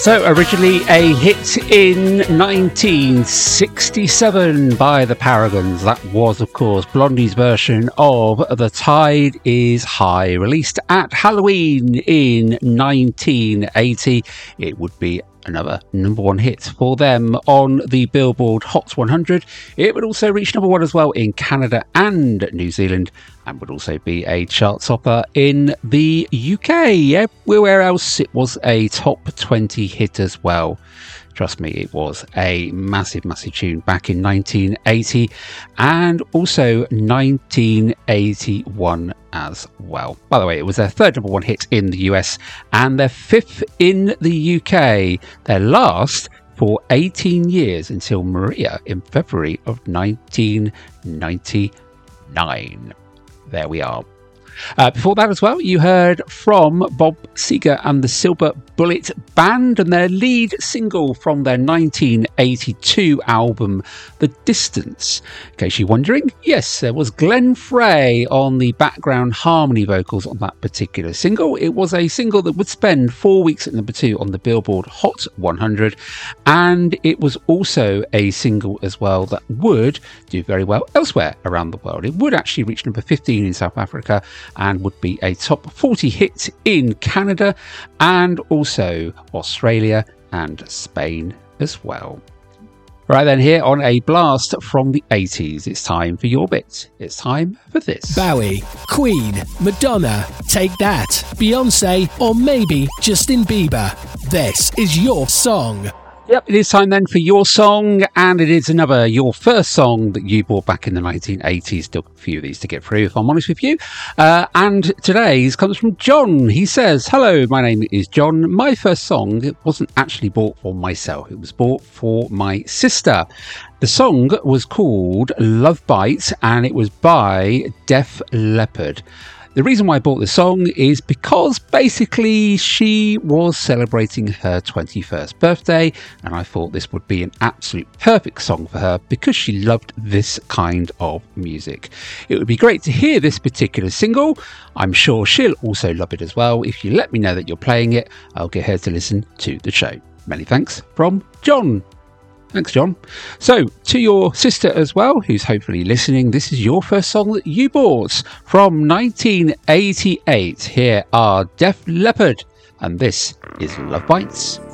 So, originally a hit in 1967 by the Paragons. That was, of course, Blondie's version of The Tide is High. Released at Halloween in 1980. It would be another number one hit for them on the Billboard Hot 100. It would also reach number one as well in Canada and New Zealand, and would also be a chart topper in the UK. Everywhere else, it was a top 20 hit as well. Trust me, it was a massive, massive tune back in 1980 and also 1981 as well. By the way, it was their third number one hit in the US and their fifth in the UK. Their last for 18 years until Maria in February of 1999. There we are. Before that as well, you heard from Bob Seger and the Silver Bullet Band and their lead single from their 1982 album, The Distance. In case you're wondering, yes, there was Glenn Frey on the background harmony vocals on that particular single. It was a single that would spend 4 weeks at number 2 on the Billboard Hot 100, and it was also a single as well that would do very well elsewhere around the world. It would actually reach number 15 in South Africa and would be a top 40 hit in Canada and also Australia and Spain as well. Right then, here on a blast from the 80s, it's time for your bit. It's time for this. Bowie, Queen, Madonna, Take That, Beyonce, or maybe Justin Bieber. This is your song. Yep, it is time then for your song, and it is another your first song that you bought back in the 1980s. Still a few of these to get through, if I'm honest with you. And today's comes from John. He says, "Hello, my name is John. My first song, it wasn't actually bought for myself. It was bought for my sister. The song was called Love Bites, and it was by Def Leppard. The reason why I bought this song is because basically she was celebrating her 21st birthday, and I thought this would be an absolute perfect song for her because she loved this kind of music. It would be great to hear this particular single. I'm sure she'll also love it as well. If you let me know that you're playing it, I'll get her to listen to the show. Many thanks from John." Thanks, John. So, to your sister as well, who's hopefully listening, this is your first song that you bought from 1988. Here are Def Leppard, and this is Love Bites.